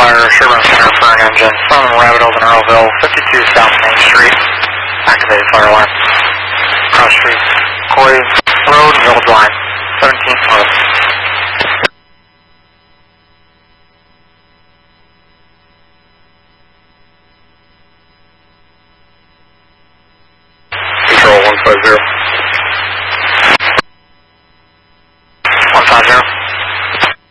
fire, Sherburne Center for an engine from Rabbit Oak and Earlville, 52 South Main Street. Activated fire alarm. Cross Street, Coy Road, Village Line, 17th North. Control 150.